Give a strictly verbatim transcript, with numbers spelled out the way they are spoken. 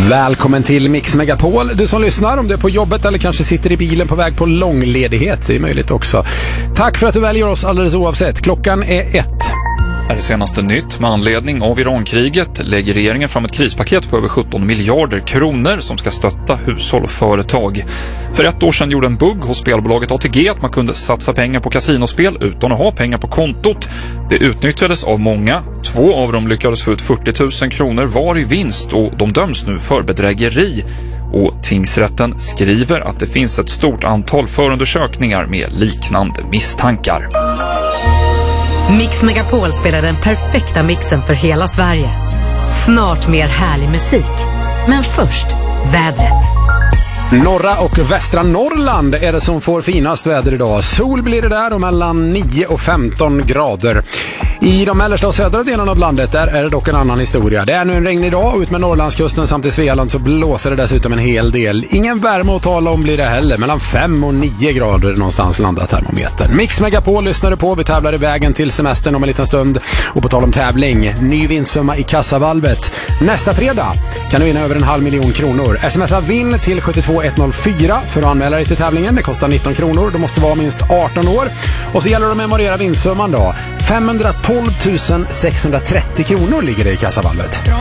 Välkommen till Mix Megapol. Du som lyssnar, om du är på jobbet eller kanske sitter i bilen på väg på långledighet, det är möjligt också. Tack för att du väljer oss alldeles oavsett. Klockan är ett. Här är senaste nytt. Med anledning av Irankriget lägger regeringen fram ett krispaket på över sjutton miljarder kronor som ska stötta hushåll och företag. För ett år sedan gjorde en bugg hos spelbolaget A T G att man kunde satsa pengar på kasinospel utan att ha pengar på kontot. Det utnyttjades av många. Två av dem lyckades få ut fyrtio tusen kronor var i vinst och de döms nu för bedrägeri. Och tingsrätten skriver att det finns ett stort antal förundersökningar med liknande misstankar. Mix Megapol spelar den perfekta mixen för hela Sverige. Snart mer härlig musik. Men först, vädret. Norra och västra Norrland är det som får finast väder idag. Sol blir det där och mellan nio och femton grader. I de mellersta och södra delarna av landet där är det dock en annan historia. Det är nu en regnig dag och ut med Norrlandskusten samt i Svealand så blåser det dessutom en hel del. Ingen värme att tala om blir det heller. Mellan fem och nio grader någonstans landar termometern. Mix Megapol lyssnar du på. Vi tävlar i vägen till semestern om en liten stund. Och på tal om tävling, ny vinstsumma i kassavalvet. Nästa fredag kan du vinna över en halv miljon kronor. Smsa vinn till sju två ett noll fyra för att anmäla dig till tävlingen. Det kostar nitton kronor. Du måste vara minst arton år. Och så gäller det att memorera vinstsumman då. femhundratolv tusen sexhundratrettio kronor ligger det i kassavalvet.